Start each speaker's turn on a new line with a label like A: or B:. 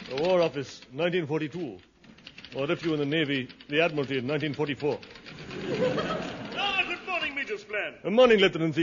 A: The War Office, 1942. Or if you were in the Navy, the Admiralty in 1944.
B: Good morning, Major Splan.
A: Good morning, Lieutenant.